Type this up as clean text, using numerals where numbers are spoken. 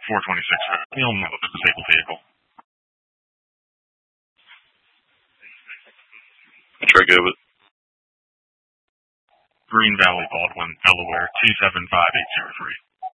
426. You'll know the disabled vehicle. Try go with Green Valley, Baldwin, Delaware, 275803.